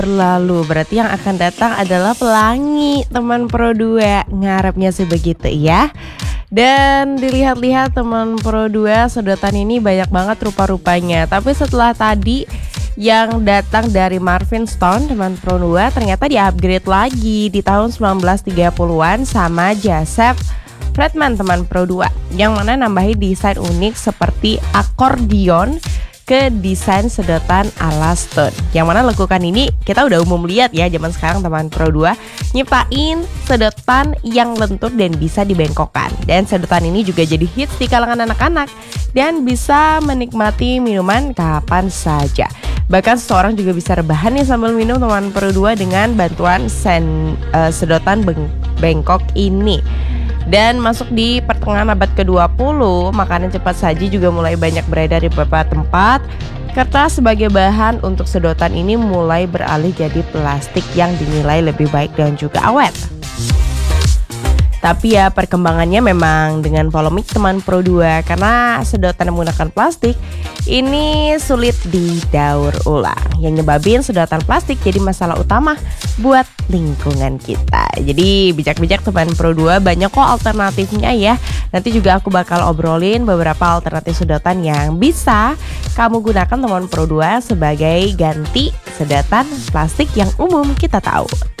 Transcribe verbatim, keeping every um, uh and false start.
berlalu, berarti yang akan datang adalah pelangi, teman Pro dua. Ngarepnya sih begitu ya. Dan dilihat-lihat teman Pro dua, sedotan ini banyak banget rupa-rupanya. Tapi setelah tadi yang datang dari Marvin Stone, teman Pro dua ternyata di-upgrade lagi di tahun sembilan belas tiga puluhan sama Joseph Fredman, teman Pro dua, yang mana nambahin desain unik seperti akordion ke desain sedotan ala stone. Yang mana lekukan ini kita udah umum lihat ya zaman sekarang, teman Pro dua, nyiptain sedotan yang lentur dan bisa dibengkokkan. Dan sedotan ini juga jadi hits di kalangan anak-anak dan bisa menikmati minuman kapan saja. Bahkan seseorang juga bisa rebahan nih sambil minum, teman Pro dua, dengan bantuan sen, uh, sedotan beng, bengkok ini. Dan masuk di pertengahan abad ke dua puluh, makanan cepat saji juga mulai banyak beredar di beberapa tempat. Kertas sebagai bahan untuk sedotan ini mulai beralih jadi plastik yang dinilai lebih baik dan juga awet. Tapi ya perkembangannya memang dengan polemik, teman Pro dua, karena sedotan yang menggunakan plastik ini sulit didaur ulang, yang nyebabin sedotan plastik jadi masalah utama buat lingkungan kita. Jadi bijak-bijak teman Pro dua, banyak kok alternatifnya ya. Nanti juga aku bakal obrolin beberapa alternatif sedotan yang bisa kamu gunakan, teman Pro dua, sebagai ganti sedotan plastik yang umum kita tahu.